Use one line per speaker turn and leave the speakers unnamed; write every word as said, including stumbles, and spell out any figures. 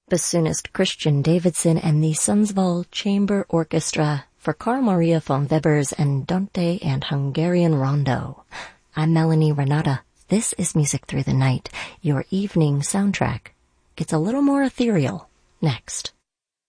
Bassoonist Christian Davidson and the Sundsvall Chamber Orchestra for Carl Maria von Weber's Andante and Hungarian Rondo. I'm Melanie Renata. This is Music Through the Night, your evening soundtrack. It's a little more ethereal next.